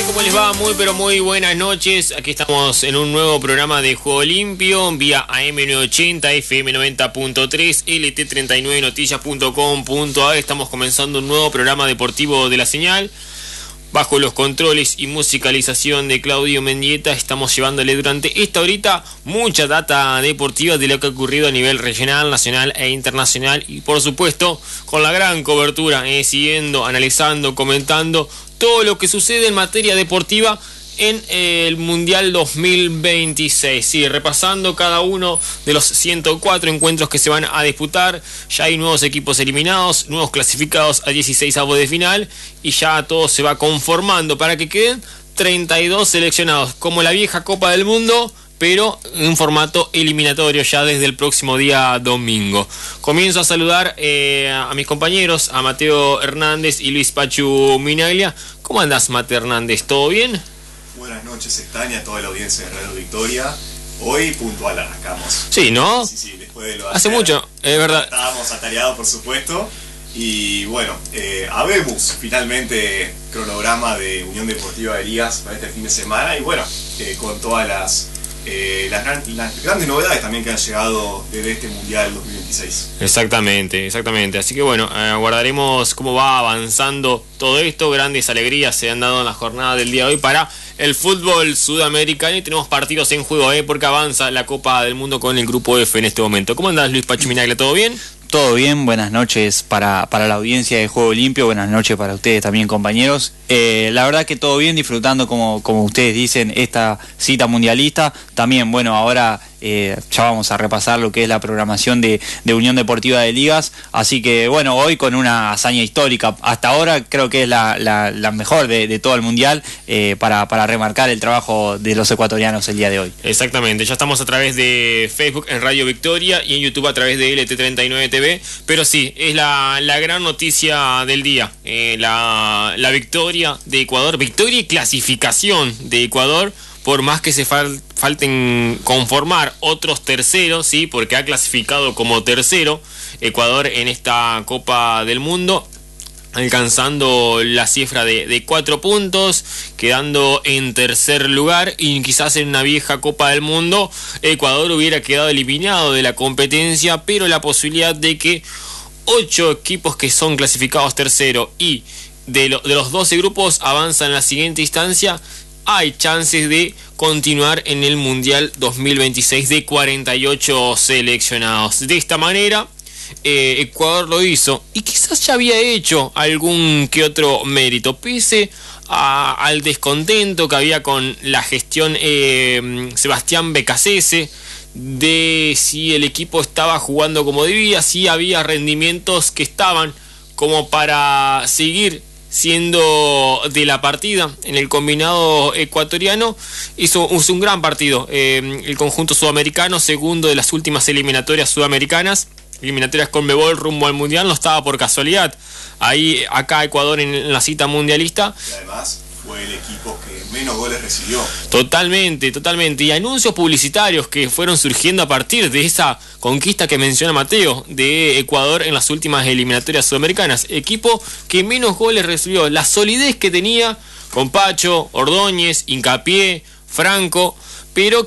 ¿Cómo les va? Muy pero muy buenas noches. Aquí estamos en un nuevo programa de Juego Limpio vía AM980, FM90.3, LT39noticias.com.ar. Estamos comenzando un nuevo programa deportivo de La Señal. Bajo los controles y musicalización de Claudio Mendieta, estamos llevándole durante esta horita mucha data deportiva de lo que ha ocurrido a nivel regional, nacional e internacional. Y por supuesto, con la gran cobertura, siguiendo, analizando, comentando todo lo que sucede en materia deportiva en el Mundial 2026. Sí, repasando cada uno de los 104 encuentros que se van a disputar. Ya hay nuevos equipos eliminados, nuevos clasificados a 16avos de final, y ya todo se va conformando para que queden 32 seleccionados, como la vieja Copa del Mundo, pero en formato eliminatorio ya desde el próximo día domingo. Comienzo a saludar a mis compañeros, a Mateo Hernández y Luis Pachu Minaglia. ¿Cómo andás, Mateo Hernández? ¿Todo bien? Buenas noches, Estaña, a toda la audiencia de Radio Victoria. Hoy puntual arrancamos. Sí, ¿no? Sí, después de lo hace mucho, es verdad. Estábamos atareados, por supuesto. Y bueno, habemos finalmente cronograma de Unión Deportiva de Ligas para este fin de semana. Y bueno, con todas las grandes novedades también que han llegado desde este Mundial 2026. Exactamente. Así que bueno, aguardaremos cómo va avanzando todo esto. Grandes alegrías se han dado en la jornada del día de hoy para el fútbol sudamericano, y tenemos partidos en juego, porque avanza la Copa del Mundo con el Grupo F en este momento. ¿Cómo andás, Luis Pachu Minaglia? ¿Todo bien? Todo bien, buenas noches para la audiencia de Juego Limpio, buenas noches para ustedes también, compañeros. La verdad que todo bien, disfrutando como ustedes dicen esta cita mundialista. También, bueno, ahora ya vamos a repasar lo que es la programación de Unión Deportiva de Ligas, así que bueno, hoy con una hazaña histórica, hasta ahora creo que es la mejor de todo el mundial, para remarcar el trabajo de los ecuatorianos el día de hoy. Exactamente, ya estamos a través de Facebook en Radio Victoria y en YouTube a través de LT39 TV, pero sí, es la gran noticia del día, la victoria de Ecuador, victoria y clasificación de Ecuador, por más que se falten conformar otros terceros, ¿sí? Porque ha clasificado como tercero Ecuador en esta Copa del Mundo, alcanzando la cifra de 4 puntos, quedando en tercer lugar, y quizás en una vieja Copa del Mundo Ecuador hubiera quedado eliminado de la competencia, pero la posibilidad de que 8 equipos que son clasificados tercero y de los 12 grupos avanzan en la siguiente instancia, hay chances de continuar en el Mundial 2026 de 48 seleccionados. De esta manera, Ecuador lo hizo, y quizás ya había hecho algún que otro mérito, pese al descontento que había con la gestión Sebastián Becasese, de si el equipo estaba jugando como debía, si había rendimientos que estaban como para seguir siendo de la partida. En el combinado ecuatoriano hizo un gran partido, el conjunto sudamericano, segundo de las últimas eliminatorias sudamericanas, eliminatorias Conmebol rumbo al Mundial, no estaba por casualidad acá Ecuador en la cita mundialista, y además fue el equipo que menos goles recibió. Totalmente, y anuncios publicitarios que fueron surgiendo a partir de esa conquista que menciona Mateo de Ecuador en las últimas eliminatorias sudamericanas. Equipo que menos goles recibió, la solidez que tenía con Pacho, Ordóñez, Hincapié, Franco, pero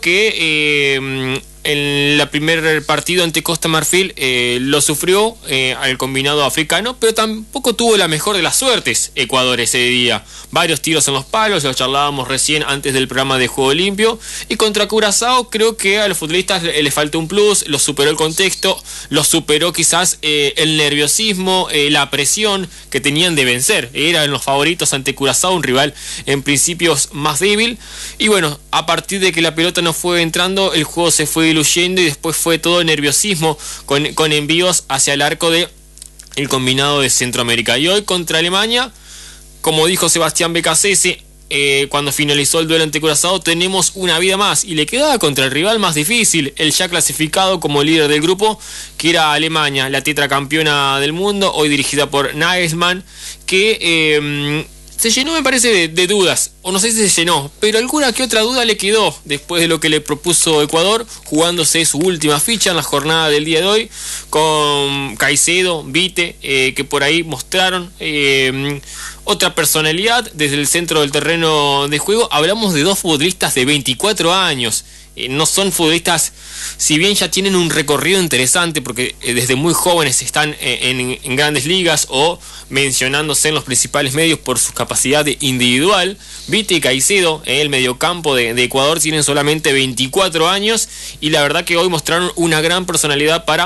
que en el primer partido ante Costa Marfil lo sufrió al combinado africano, pero tampoco tuvo la mejor de las suertes Ecuador ese día. Varios tiros en los palos, lo charlábamos recién antes del programa de Juego Limpio, y contra Curazao creo que a los futbolistas le faltó un plus, lo superó el contexto, lo superó quizás el nerviosismo, la presión que tenían de vencer. Eran los favoritos ante Curazao, un rival en principios más débil, y bueno, a partir de que la pelota no fue entrando, el juego se fue diluyendo, y después fue todo nerviosismo con envíos hacia el arco de el combinado de Centroamérica. Y hoy contra Alemania, como dijo Sebastián Becasese cuando finalizó el duelo ante Curazao, tenemos una vida más, y le quedaba contra el rival más difícil, el ya clasificado como líder del grupo, que era Alemania, la tetracampeona del mundo, hoy dirigida por Nagelsmann, que se llenó, me parece, de dudas, o no sé si se llenó, pero alguna que otra duda le quedó después de lo que le propuso Ecuador, jugándose su última ficha en la jornada del día de hoy, con Caicedo, Vite, que por ahí mostraron otra personalidad desde el centro del terreno de juego. Hablamos de dos futbolistas de 24 años. No son futbolistas, si bien ya tienen un recorrido interesante, porque desde muy jóvenes están en grandes ligas o mencionándose en los principales medios por su capacidad individual. Vite y Caicedo, el mediocampo de Ecuador, tienen solamente 24 años y la verdad que hoy mostraron una gran personalidad para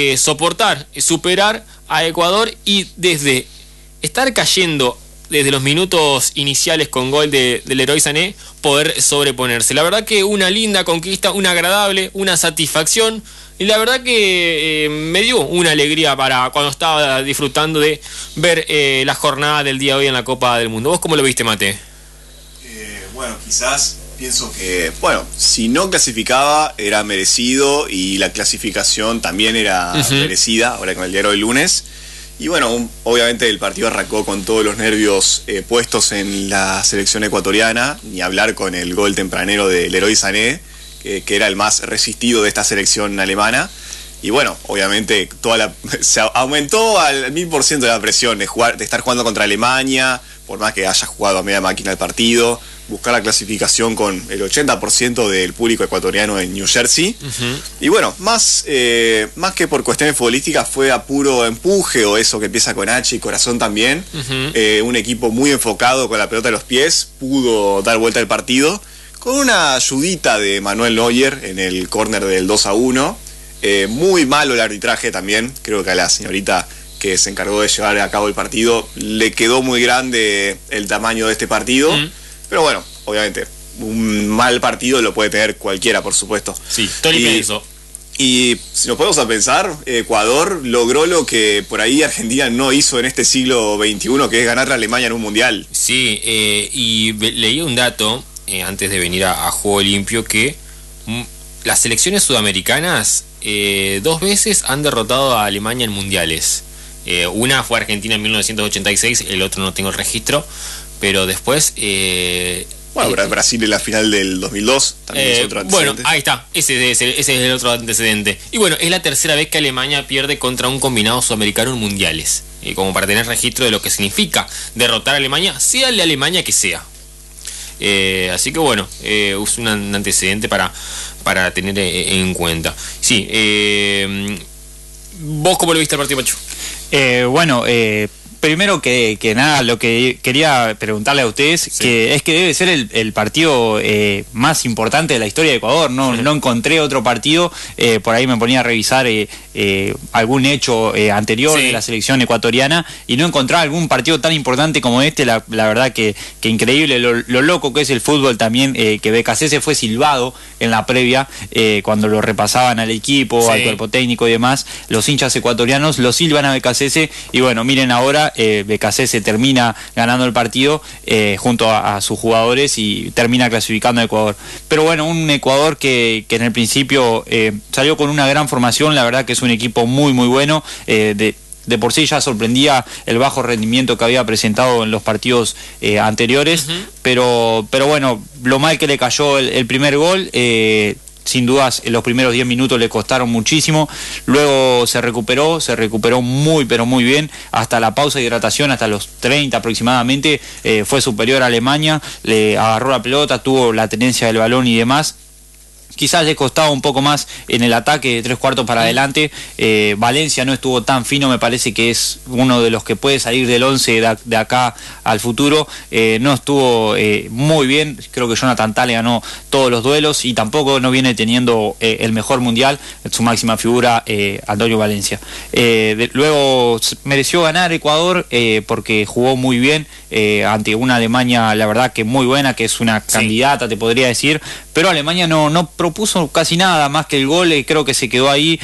superar a Ecuador y desde estar cayendo desde los minutos iniciales con gol del Leroy Sané, poder sobreponerse. La verdad que una linda conquista, una agradable, una satisfacción, y la verdad que me dio una alegría para cuando estaba disfrutando de ver la jornada del día de hoy en la Copa del Mundo. ¿Vos cómo lo viste, Mate? Bueno, quizás pienso que, si no clasificaba era merecido y la clasificación también era merecida, ahora con el diario del lunes. Y bueno, obviamente el partido arrancó con todos los nervios puestos en la selección ecuatoriana, ni hablar con el gol tempranero de Leroy Sané, que era el más resistido de esta selección alemana. Y bueno, obviamente se aumentó al 1000% la presión de estar jugando contra Alemania, por más que haya jugado a media máquina el partido, buscar la clasificación con el 80% del público ecuatoriano en New Jersey. Y bueno, más que por cuestiones futbolísticas, fue a puro empuje, o eso que empieza con H y corazón también. Un equipo muy enfocado con la pelota a los pies, pudo dar vuelta al partido, con una ayudita de Manuel Neuer en el córner del 2-1. Muy malo el arbitraje también, creo que a la señorita que se encargó de llevar a cabo el partido le quedó muy grande el tamaño de este partido. Pero bueno, obviamente, un mal partido lo puede tener cualquiera, por supuesto. Sí, Tony pienso. Y si nos ponemos a pensar, Ecuador logró lo que por ahí Argentina no hizo en este siglo XXI, que es ganar a Alemania en un mundial. Sí, y leí un dato antes de venir a Juego Limpio, que las selecciones sudamericanas 2 veces han derrotado a Alemania en mundiales. Una fue Argentina en 1986, el otro no tengo el registro. Pero después... Brasil en la final del 2002 también es otro antecedente. Bueno, ahí está, ese es el otro antecedente. Y bueno, es la tercera vez que Alemania pierde contra un combinado sudamericano en mundiales. Como para tener registro de lo que significa derrotar a Alemania, sea la Alemania que sea. Así que bueno, es un antecedente para tener en cuenta. Sí, ¿vos cómo lo viste el partido, Pacho? Primero que nada, lo que quería preguntarle a ustedes, que es que debe ser el partido más importante de la historia de Ecuador. No encontré otro partido, por ahí me ponía a revisar algún hecho anterior de la selección ecuatoriana y no encontraba algún partido tan importante como este. La verdad que increíble lo loco que es el fútbol también, que Becasese fue silbado en la previa, cuando lo repasaban al equipo, al cuerpo técnico y demás. Los hinchas ecuatorianos lo silban a Becasese y bueno, miren ahora, Becasese termina ganando el partido junto a sus jugadores y termina clasificando a Ecuador. Pero bueno, un Ecuador que en el principio salió con una gran formación. La verdad que es un equipo muy muy bueno. De por sí ya sorprendía el bajo rendimiento que había presentado en los partidos anteriores, pero bueno, lo mal que le cayó el primer gol. Sin dudas, en los primeros 10 minutos le costaron muchísimo. Luego se recuperó muy, pero muy bien. Hasta la pausa de hidratación, hasta los 30 aproximadamente, fue superior a Alemania. Le agarró la pelota, tuvo la tenencia del balón y demás. Quizás le costaba un poco más en el ataque de 3/4 para adelante. Valencia no estuvo tan fino, me parece que es uno de los que puede salir del 11 de acá al futuro. No estuvo muy bien, creo que Jonathan Tah le ganó todos los duelos y tampoco no viene teniendo el mejor mundial, su máxima figura, Antonio Valencia. Luego mereció ganar Ecuador porque jugó muy bien ante una Alemania, la verdad que muy buena, que es una candidata, te podría decir, pero Alemania no propuso casi nada más que el gol. Creo que se quedó ahí.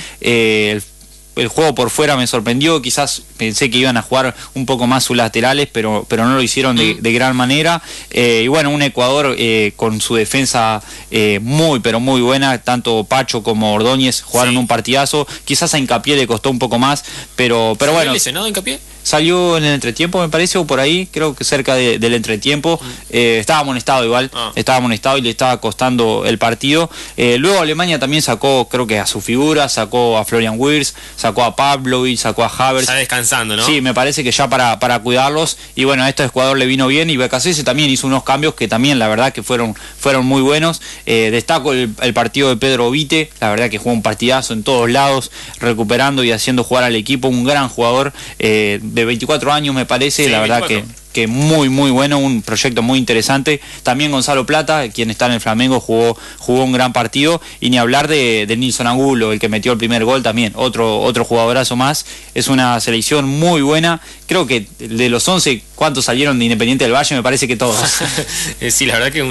El juego por fuera me sorprendió, quizás pensé que iban a jugar un poco más sus laterales, pero no lo hicieron de gran manera. Y bueno, un Ecuador con su defensa muy, pero muy buena, tanto Pacho como Ordóñez jugaron un partidazo. Quizás a Hincapié le costó un poco más, pero bueno. ¿Lesionado Hincapié? salió en el entretiempo, me parece, o por ahí, creo que cerca del entretiempo. Estaba amonestado igual, estaba amonestado y le estaba costando el partido. Luego Alemania también sacó, creo que a su figura, sacó a Florian Wirtz, sacó a Pavlovic, sacó a Havertz. Está descansando, ¿no? Sí, me parece que ya para cuidarlos. Y bueno, a este jugador le vino bien y BKC también hizo unos cambios que también la verdad que fueron muy buenos. Destaco el partido de Pedro Vite, la verdad que jugó un partidazo en todos lados, recuperando y haciendo jugar al equipo, un gran jugador de 24 años me parece, sí, la verdad 24. Que muy bueno, un proyecto muy interesante. También Gonzalo Plata, quien está en el Flamengo, jugó un gran partido, y ni hablar de Nilson Angulo, el que metió el primer gol también, otro jugadorazo más. Es una selección muy buena, creo que de los 11, ¿cuántos salieron de Independiente del Valle? Me parece que todos. Sí, la verdad que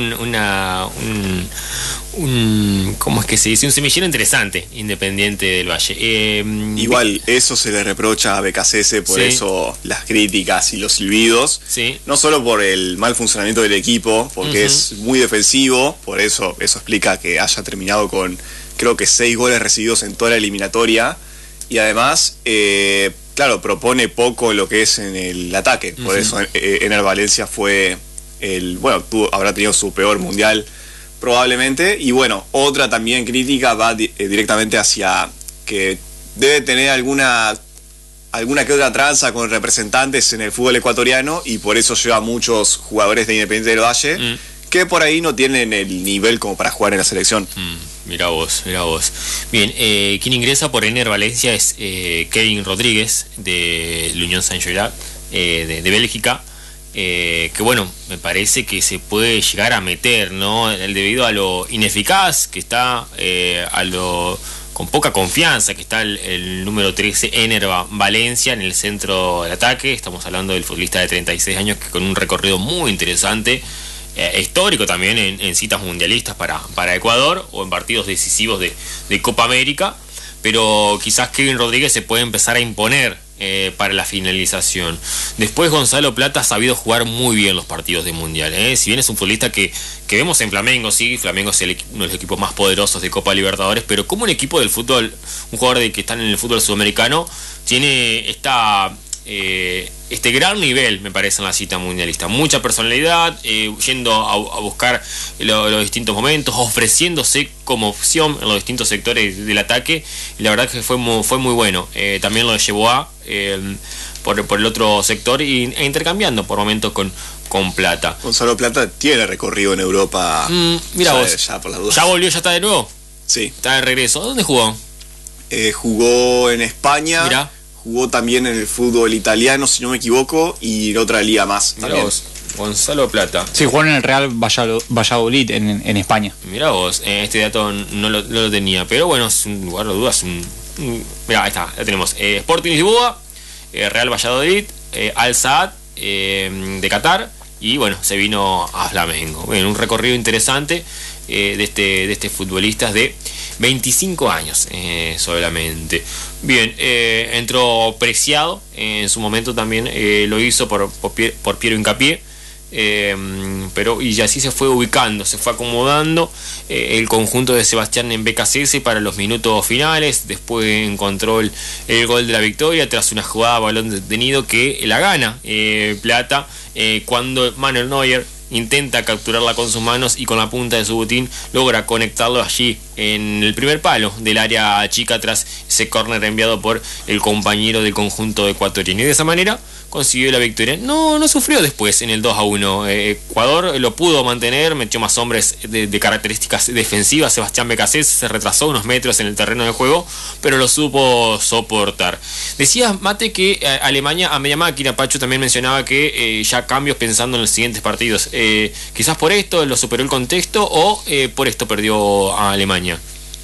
¿cómo es que se dice? Un semillero interesante, Independiente del Valle. Igual, eso se le reprocha a Becasese, por eso las críticas y los silbidos. Sí. No solo por el mal funcionamiento del equipo, porque es muy defensivo, por eso explica que haya terminado con, creo que 6 goles recibidos en toda la eliminatoria, y además, claro, propone poco lo que es en el ataque, por eso Ener Valencia fue habrá tenido su peor mundial probablemente. Y bueno, otra también crítica va directamente hacia que debe tener alguna que otra tranza con representantes en el fútbol ecuatoriano, y por eso lleva a muchos jugadores de Independiente del Valle que por ahí no tienen el nivel como para jugar en la selección. Mirá vos. Bien, quien ingresa por Ener Valencia es Kevin Rodríguez de Unión Saint-Gilloise de Bélgica. Que bueno, me parece que se puede llegar a meter, ¿no? Debido a lo ineficaz que está, con poca confianza que está el número 13, Ener Valencia, en el centro del ataque. Estamos hablando del futbolista de 36 años que con un recorrido muy interesante, histórico también en citas mundialistas para Ecuador, o en partidos decisivos de Copa América. Pero quizás Kevin Rodríguez se puede empezar a imponer para la finalización. Después Gonzalo Plata ha sabido jugar muy bien los partidos de Mundial. Si bien es un futbolista que vemos en Flamengo, sí, Flamengo es uno de los equipos más poderosos de Copa Libertadores, pero como un equipo del fútbol, un jugador que está en el fútbol sudamericano, tiene este gran nivel, me parece, en la cita mundialista. Mucha personalidad, yendo a buscar los distintos momentos, ofreciéndose como opción en los distintos sectores del ataque, y la verdad que fue muy bueno. También lo llevó por el otro sector, e intercambiando por momentos con Plata. Gonzalo Plata tiene recorrido en Europa. Mira vos, ya por las dudas. ¿Ya volvió? ¿Ya está de nuevo? Sí. Está de regreso. ¿Dónde jugó? Jugó en España. Mirá. Jugó también en el fútbol italiano, si no me equivoco, y en otra liga más. Mirá vos, Gonzalo Plata. Sí, jugó en el Real Valladolid en España. Mirá vos, este dato no lo tenía, pero bueno, es un lugar de dudas. Mirá, ahí está, ya tenemos. Sporting Lisboa, Real Valladolid, Al Saad de Qatar, y bueno, se vino a Flamengo. Bueno, un recorrido interesante de este futbolista de 25 años solamente. Bien, entró Preciado en su momento también, lo hizo por Piero Hincapié, pero y así se fue ubicando, se fue acomodando el conjunto de Sebastián en BKC para los minutos finales. Después encontró el gol de la victoria tras una jugada a balón detenido que la gana Plata, cuando Manuel Neuer intenta capturarla con sus manos y con la punta de su botín logra conectarlo allí en el primer palo del área chica tras ese córner enviado por el compañero del conjunto ecuatoriano, y de esa manera consiguió la victoria. No sufrió después en el 2-1. Ecuador lo pudo mantener, metió más hombres de características defensivas. Sebastián Becasés se retrasó unos metros en el terreno de juego, pero lo supo soportar. Decías, Mate, que Alemania a media máquina. Pacho también mencionaba que ya cambios pensando en los siguientes partidos. Quizás por esto lo superó el contexto, o por esto perdió a Alemania.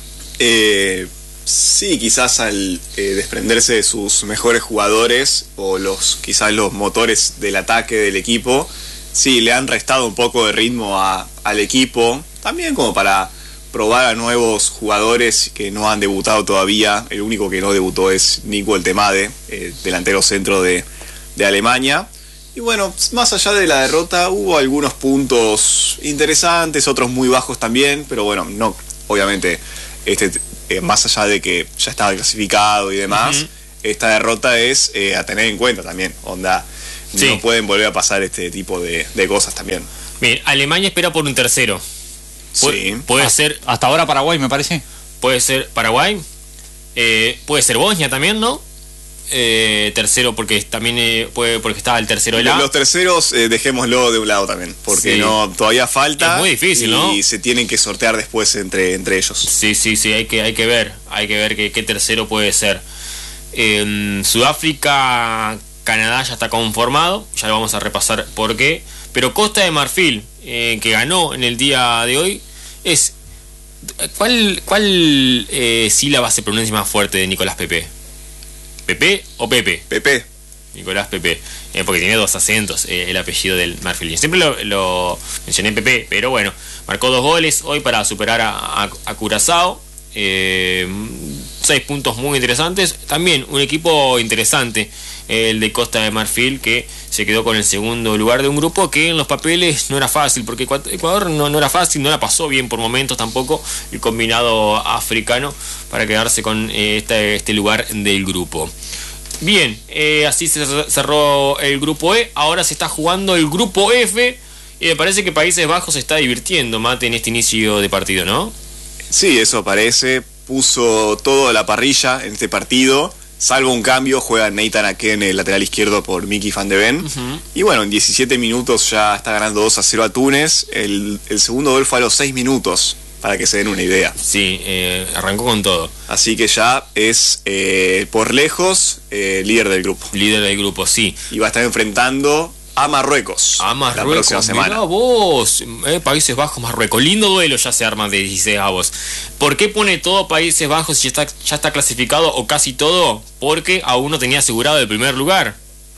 Sí, quizás al desprenderse de sus mejores jugadores, o quizás los motores del ataque del equipo, sí, le han restado un poco de ritmo al equipo, también como para probar a nuevos jugadores que no han debutado todavía. El único que no debutó es Nico El Temade, delantero centro de Alemania. Y bueno, más allá de la derrota, hubo algunos puntos interesantes, otros muy bajos también, pero bueno, no, obviamente, más allá de que ya estaba clasificado y demás, esta derrota es a tener en cuenta también, onda, Sí. no pueden volver a pasar este tipo de cosas también. Bien, Alemania espera por un tercero. Sí. Puede ser, Hasta ahora Paraguay, me parece. puede ser Paraguay, puede ser Bosnia también, ¿no? Tercero porque también porque está el tercero de la. Los terceros dejémoslo de un lado también, porque Sí. no todavía falta. Es muy difícil, y ¿no? se tienen que sortear después entre ellos. Sí, hay que ver qué tercero puede ser. Sudáfrica, Canadá ya está conformado, ya lo vamos a repasar por qué. Pero Costa de Marfil, que ganó en el día de hoy, es. ¿Cuál sílaba se pronuncia más fuerte de Nicolás Pepe? ¿Pepe o Pepe? Pepe. Nicolás Pepe, porque tiene dos acentos el apellido del Marfil. Siempre lo mencioné Pepe, pero bueno, marcó 2 goles hoy para superar a Curazao. 6 puntos muy interesantes. También un equipo interesante, el de Costa de Marfil, que se quedó con el segundo lugar de un grupo que en los papeles no era fácil, porque Ecuador no era fácil, no la pasó bien por momentos tampoco el combinado africano para quedarse con este lugar del grupo. Bien, así se cerró el grupo E. Ahora se está jugando el grupo F y me parece que Países Bajos se está divirtiendo, Mate, en este inicio de partido, ¿no? Sí, eso parece. Puso todo a la parrilla en este partido. Salvo un cambio, juega Nathan Aken, el lateral izquierdo, por Mickey van de Ven. Y bueno, en 17 minutos ya está ganando 2-0 a Túnez. El segundo gol fue a los 6 minutos, para que se den una idea. Sí, arrancó con todo. Así que ya es, por lejos, líder del grupo. Líder del grupo, sí. Y va a estar enfrentando a Marruecos. A la próxima Marruecos, semana. mirá vos, Países Bajos, Marruecos, lindo duelo ya se arma de 16avos. ¿Por qué pone todo Países Bajos y ya está clasificado o casi todo? Porque aún no tenía asegurado el primer lugar.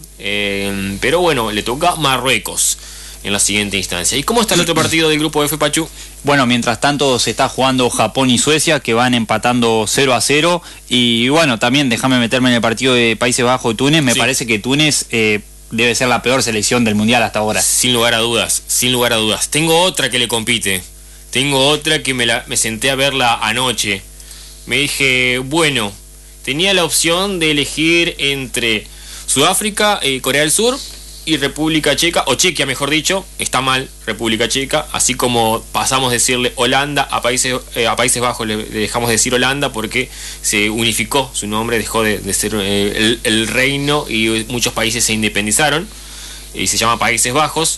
Pero bueno, le toca Marruecos en la siguiente instancia. ¿Y cómo está el otro partido del grupo F, Pachu? Bueno, mientras tanto se está jugando Japón y Suecia, que van empatando 0-0. Y bueno, también déjame meterme en el partido de Países Bajos y Túnez. Me Sí. parece que Túnez debe ser la peor selección del Mundial hasta ahora. Sin lugar a dudas, sin lugar a dudas. Tengo otra que le compite. Tengo otra que me senté a verla anoche. Me dije, bueno, tenía la opción de elegir entre Sudáfrica, Corea del Sur y República Checa, o Chequia mejor dicho, está mal, República Checa, así como pasamos de decirle Holanda a Países Bajos, le dejamos de decir Holanda porque se unificó su nombre, dejó de ser el reino y muchos países se independizaron y se llama Países Bajos.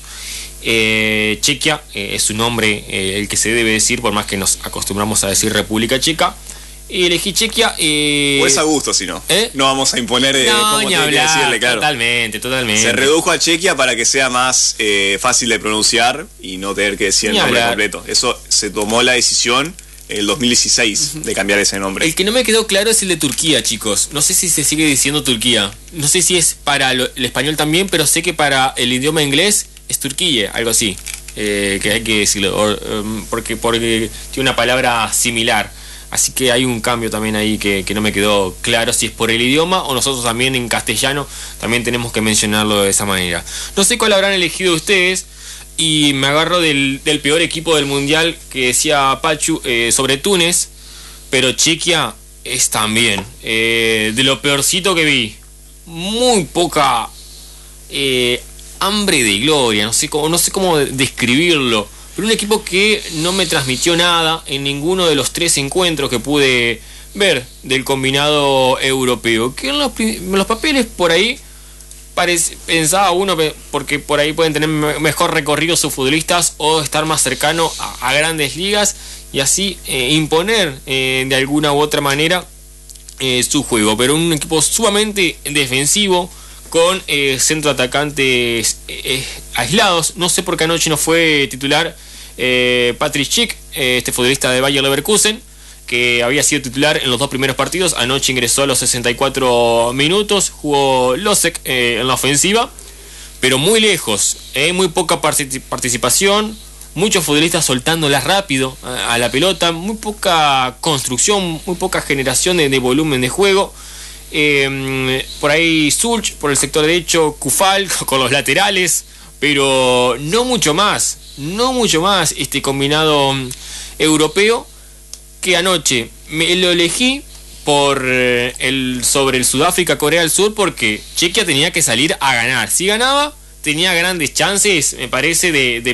Chequia es su nombre, el que se debe decir, por más que nos acostumbramos a decir República Checa. Y elegí Chequia. Pues a gusto, si no. No vamos a imponer cómo ni tiene que hablar, decirle, claro. Totalmente. Se redujo a Chequia para que sea más fácil de pronunciar y no tener que decir el Ni nombre hablar. completo. Eso se tomó la decisión el 2016 de cambiar ese nombre. El que no me quedó claro es el de Turquía, chicos. No sé si se sigue diciendo Turquía. No sé si es para el español también, pero sé que para el idioma inglés es Turquía, algo así. Que hay que decirlo, porque tiene una palabra similar. Así que hay un cambio también ahí que no me quedó claro si es por el idioma o nosotros también en castellano también tenemos que mencionarlo de esa manera. No sé cuál habrán elegido ustedes y me agarro del peor equipo del mundial que decía Pachu sobre Túnez, pero Chequia es también de lo peorcito que vi. Muy poca hambre de gloria, no sé cómo describirlo. Pero un equipo que no me transmitió nada en ninguno de los 3 encuentros que pude ver del combinado europeo. Que en los papeles por ahí pensaba uno, porque por ahí pueden tener mejor recorrido sus futbolistas o estar más cercano a grandes ligas y así imponer de alguna u otra manera su juego. Pero un equipo sumamente defensivo, con centroatacantes aislados. No sé por qué anoche no fue titular Patrick Schick, este futbolista de Bayer Leverkusen, que había sido titular en los 2 primeros partidos. Anoche ingresó a los 64 minutos, jugó Losek en la ofensiva, pero muy lejos, muy poca participación, muchos futbolistas soltándola rápido a la pelota, muy poca construcción, muy poca generación de volumen de juego. Por ahí Sulch por el sector derecho, Kufal con los laterales, pero no mucho más este combinado europeo, que anoche me lo elegí sobre el Sudáfrica-Corea del Sur, porque Chequia tenía que salir a ganar. Si ganaba, tenía grandes chances, me parece, de